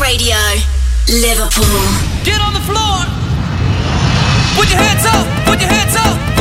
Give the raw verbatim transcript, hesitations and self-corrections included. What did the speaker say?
Radio, Liverpool. Get on the floor. Put your hands up. Put your hands up.